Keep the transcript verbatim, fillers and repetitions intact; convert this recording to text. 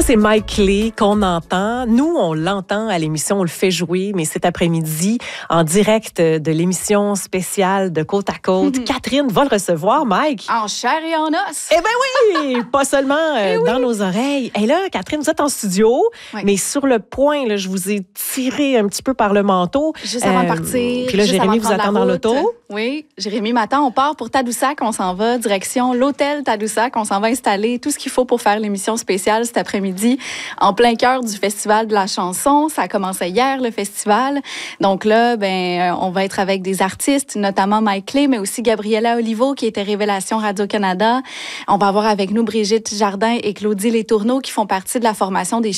c'est Mike Lee qu'on entend. Nous, on l'entend à l'émission, on le fait jouer, mais cet après-midi, en direct de l'émission spéciale de Côte à Côte, mm-hmm. Catherine va le recevoir, Mike. En chair et en os. Eh bien oui, pas seulement euh, eh oui. dans nos oreilles. Et là, Catherine, vous êtes en studio, oui. mais sur le point, là, je vous ai tiré un petit peu par le manteau. Juste avant euh, de partir. Puis là, Jérémy vous attend dans l'auto. Oui, Jérémy m'attend. On part pour Tadoussac. On s'en va direction l'hôtel Tadoussac. On s'en va installer tout ce qu'il faut pour faire l'émission spéciale cet après-midi en plein cœur du Festival de la chanson. Ça a commencé hier, le festival. Donc là, ben, on va être avec des artistes, notamment Mike Lee, mais aussi Gabriella Olivo, qui était Révélation Radio-Canada. On va avoir avec nous Brigitte Jardin et Claudie Letourneau, qui font partie de la formation des